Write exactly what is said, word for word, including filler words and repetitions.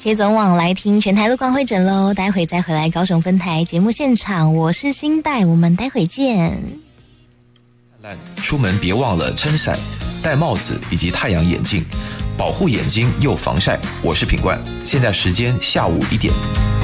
接总网来听全台路况会诊喽，待会再回来高雄分台节目现场，我是新代，我们待会见。 出门别忘了撑伞、戴帽子以及太阳眼镜，保护眼睛又防晒。我是品冠，现在时间下午一点。